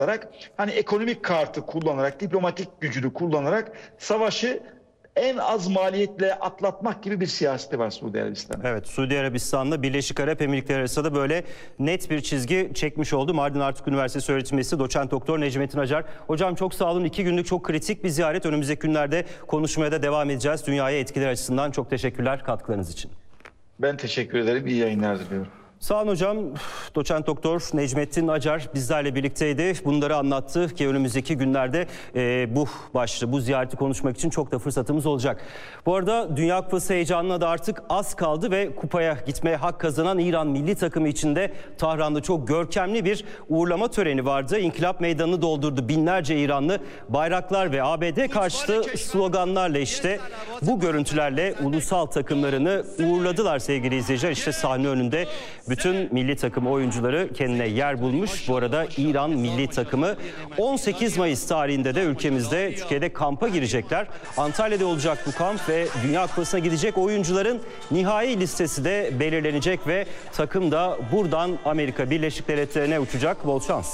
hani ekonomik kartı kullanarak, diplomatik gücünü kullanarak savaşı en az maliyetle atlatmak gibi bir siyaseti var Suudi Arabistan'ın. Evet, Suudi Arabistan'la Birleşik Arap Emirlikleri arasında böyle net bir çizgi çekmiş oldu. Mardin Artuk Üniversitesi öğretim üyesi doçent doktor Necmettin Acar. Hocam çok sağ olun. 2 günlük çok kritik bir ziyaret. Önümüzdeki günlerde konuşmaya da devam edeceğiz. Dünyaya etkiler açısından çok teşekkürler katkılarınız için. Ben teşekkür ederim. İyi yayınlar diliyorum. Sağ olun hocam. Doçent doktor Necmettin Acar bizlerle birlikteydi. Bunları anlattı ki önümüzdeki günlerde bu ziyareti konuşmak için çok da fırsatımız olacak. Bu arada Dünya Kupası heyecanına da artık az kaldı ve kupaya gitmeye hak kazanan İran milli takımı için de Tahran'da çok görkemli bir uğurlama töreni vardı. İnkılap Meydanı'nı doldurdu binlerce İranlı. Bayraklar ve ABD karşıtı sloganlarla işte bu görüntülerle ulusal takımlarını uğurladılar sevgili izleyiciler. İşte sahne önünde bütün milli takım oyuncuları kendine yer bulmuş. Bu arada İran milli takımı 18 Mayıs tarihinde de ülkemizde, Türkiye'de kampa girecekler. Antalya'da olacak bu kamp ve Dünya Kupası'na gidecek oyuncuların nihai listesi de belirlenecek ve takım da buradan Amerika Birleşik Devletleri'ne uçacak. Bol şans.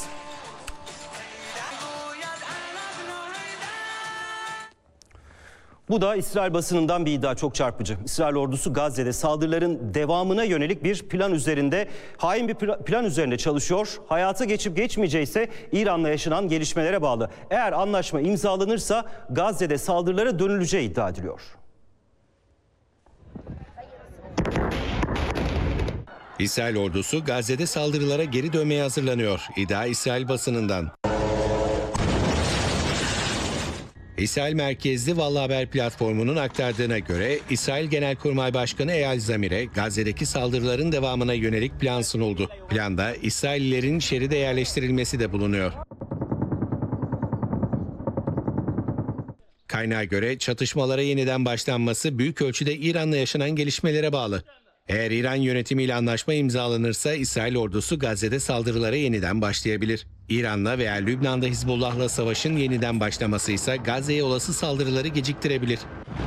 Bu da İsrail basınından bir iddia çok çarpıcı. İsrail ordusu Gazze'de saldırıların devamına yönelik bir plan üzerinde, hain bir plan üzerinde çalışıyor. Hayata geçip geçmeyeceği ise İran'la yaşanan gelişmelere bağlı. Eğer anlaşma imzalanırsa Gazze'de saldırılara dönüleceği iddia ediliyor. İsrail ordusu Gazze'de saldırılara geri dönmeye hazırlanıyor. İddia İsrail basınından. İsrail merkezli Valla Haber platformunun aktardığına göre İsrail Genelkurmay Başkanı Eyal Zamir'e Gazze'deki saldırıların devamına yönelik plan sunuldu. Planda İsraillilerin şeride yerleştirilmesi de bulunuyor. Kaynağa göre çatışmalara yeniden başlanması büyük ölçüde İran'la yaşanan gelişmelere bağlı. Eğer İran yönetimiyle anlaşma imzalanırsa İsrail ordusu Gazze'de saldırılara yeniden başlayabilir. İran'la veya Lübnan'da Hizbullah'la savaşın yeniden başlaması ise Gazze'ye olası saldırıları geciktirebilir.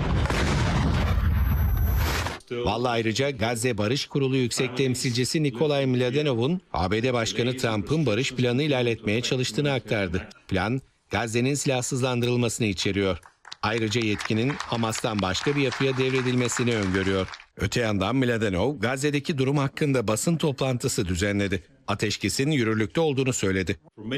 Vallahi ayrıca Gazze Barış Kurulu Yüksek Temsilcisi Nikolay Mladenov'un ABD Başkanı Trump'ın barış planını ilerletmeye çalıştığını aktardı. Plan, Gazze'nin silahsızlandırılmasını içeriyor. Ayrıca yetkinin Hamas'tan başka bir yapıya devredilmesini öngörüyor. Öte yandan Mladenov, Gazze'deki durum hakkında basın toplantısı düzenledi. Ateşkesin yürürlükte olduğunu söyledi.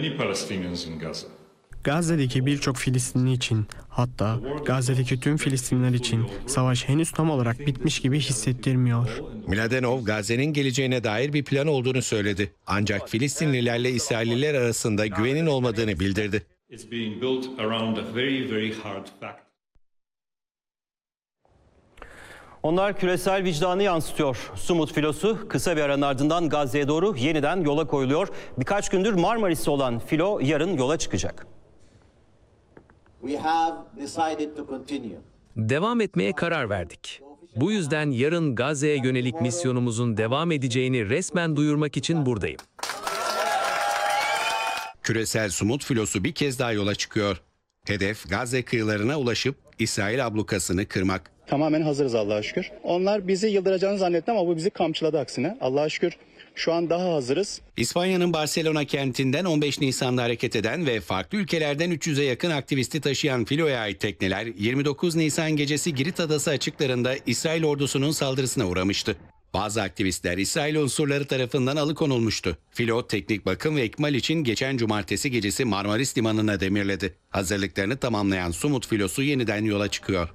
Gazze'deki birçok Filistinli için, hatta Gazze'deki tüm Filistinliler için savaş henüz tam olarak bitmiş gibi hissettirmiyor. Mladenov, Gazze'nin geleceğine dair bir plan olduğunu söyledi. Ancak Filistinlilerle İsrailliler arasında güvenin olmadığını bildirdi. Onlar küresel vicdanı yansıtıyor. Sumut filosu kısa bir aranın ardından Gazze'ye doğru yeniden yola koyuluyor. Birkaç gündür Marmaris'te olan filo yarın yola çıkacak. Devam etmeye karar verdik. Bu yüzden yarın Gazze'ye yönelik misyonumuzun devam edeceğini resmen duyurmak için buradayım. Küresel Sumut filosu bir kez daha yola çıkıyor. Hedef Gazze kıyılarına ulaşıp İsrail ablukasını kırmak. Tamamen hazırız Allah'a şükür. Onlar bizi yıldıracağını zannetti ama bu bizi kamçıladı aksine. Allah'a şükür şu an daha hazırız. İspanya'nın Barcelona kentinden 15 Nisan'da hareket eden ve farklı ülkelerden 300'e yakın aktivisti taşıyan filoya ait tekneler 29 Nisan gecesi Girit Adası açıklarında İsrail ordusunun saldırısına uğramıştı. Bazı aktivistler İsrail unsurları tarafından alıkonulmuştu. Filo teknik bakım ve ikmal için geçen cumartesi gecesi Marmaris Limanı'na demirledi. Hazırlıklarını tamamlayan Sumut filosu yeniden yola çıkıyor.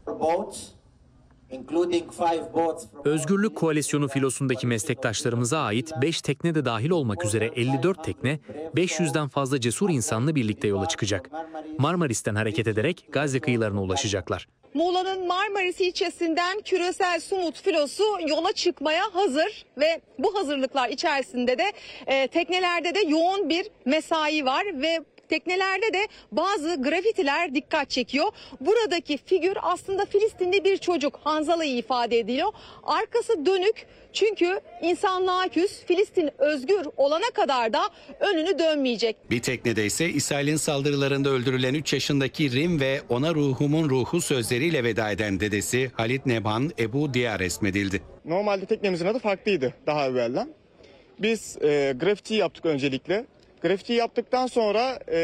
Özgürlük Koalisyonu filosundaki meslektaşlarımıza ait 5 tekne de dahil olmak üzere 54 tekne, 500'den fazla cesur insanla birlikte yola çıkacak. Marmaris'ten hareket ederek Gazze kıyılarına ulaşacaklar. Muğla'nın Marmaris ilçesinden küresel Sumut filosu yola çıkmaya hazır ve bu hazırlıklar içerisinde de teknelerde de yoğun bir mesai var ve teknelerde de bazı grafitiler dikkat çekiyor. Buradaki figür aslında Filistinli bir çocuk, Hanzala'yı ifade ediyor. Arkası dönük çünkü insanlığa küs, Filistin özgür olana kadar da önünü dönmeyecek. Bir teknede ise İsrail'in saldırılarında öldürülen 3 yaşındaki Rim ve ona ruhumun ruhu sözleriyle veda eden dedesi Halit Nebhan Ebu Diya resmedildi. Normalde teknemizin adı farklıydı daha evvelden. Biz grafiti yaptık öncelikle. Grafiti yaptıktan sonra